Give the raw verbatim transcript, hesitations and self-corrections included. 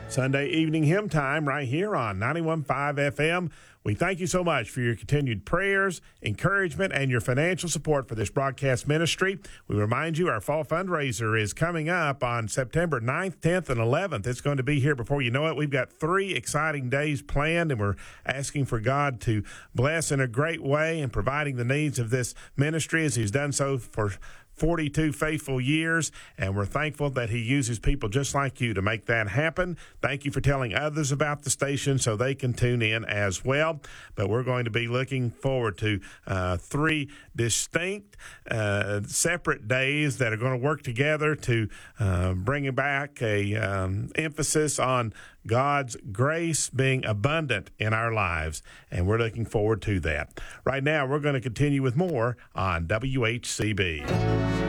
Sunday evening hymn time right here on ninety-one point five F M. We thank you so much for your continued prayers, encouragement, and your financial support for this broadcast ministry. We remind you our fall fundraiser is coming up on September ninth, tenth, and eleventh. It's going to be here before you know it. We've got three exciting days planned, and we're asking for God to bless in a great way in providing the needs of this ministry as He's done so for forty-two faithful years, and we're thankful that He uses people just like you to make that happen. Thank you for telling others about the station so they can tune in as well. But we're going to be looking forward to uh, three distinct, uh, separate days that are going to work together to uh, bring back a um, emphasis on God's grace being abundant in our lives, and we're looking forward to that. Right now, we're going to continue with more on W H C B.